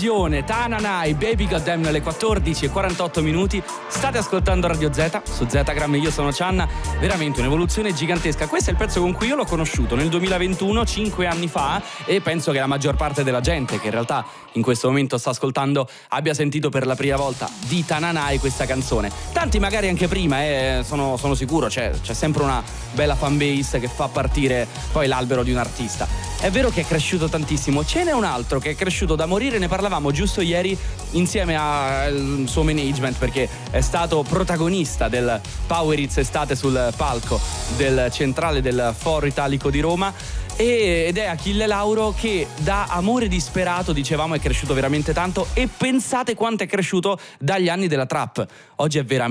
esplosione. Tananai, Baby Goddamn, nelle 14:48. State ascoltando Radio Z su Zgram, io sono Cianna. Veramente un'evoluzione gigantesca. Questo è il pezzo con cui io l'ho conosciuto nel 2021, 5 anni fa, e penso che la maggior parte della gente che in realtà in questo momento sta ascoltando abbia sentito per la prima volta di Tananai questa canzone. Tanti magari anche prima, sono sicuro, c'è sempre una bella fanbase che fa partire poi l'albero di un artista. È vero che è cresciuto tantissimo, ce n'è un altro che è cresciuto da morire, ne parlavamo giusto ieri insieme al suo management, perché è stato protagonista del Power Hits estate sul palco del centrale del Foro Italico di Roma, ed è Achille Lauro, che da Amore disperato, dicevamo, è cresciuto veramente tanto, e pensate quanto è cresciuto dagli anni della trap. Oggi è veramente